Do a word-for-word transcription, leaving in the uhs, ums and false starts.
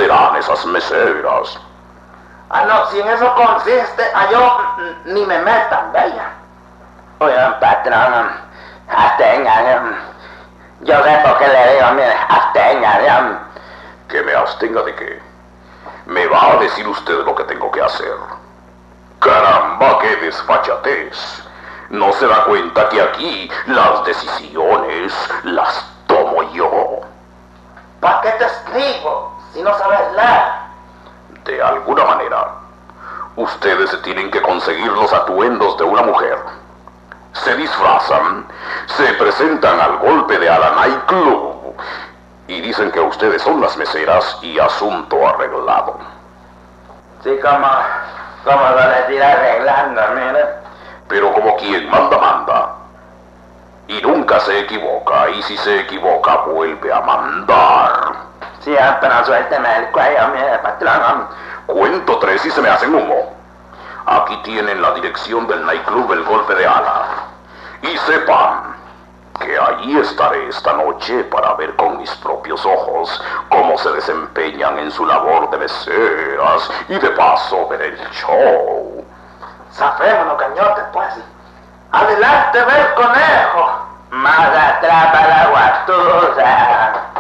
serán esas meseras? Ah, no, si en eso consiste, a yo mm, ni me metan, bella. Oigan, patrón, abstengan. Yo sé por qué le digo, mire, abstengan. ¿Que me abstenga de qué? Me va a decir usted lo que tengo que hacer. ¡Caramba, qué desfachatez! ¿No se da cuenta que aquí las decisiones las tomo yo? ¿Para qué te escribo si no sabes leer? De alguna manera, ustedes se tienen que conseguir los atuendos de una mujer. Se disfrazan, se presentan al golpe de ala Night Club y dicen que ustedes son las meseras y asunto arreglado. Sí, como, como lo les iré arreglando, mire. Pero como quien manda, manda. Y nunca se equivoca, y si se equivoca, vuelve a mandar. Sí, pero suélteme el cuello, mire, patrón. Cuento tres y se me hacen humo. Aquí tienen la dirección del nightclub El Golpe de Ala. Y sepan que allí estaré esta noche para ver con mis propios ojos cómo se desempeñan en su labor de meseras y de paso ver el show. Zafémonos, cañote, pues. Adelante, ve el conejo. Más atrás para la guatusa.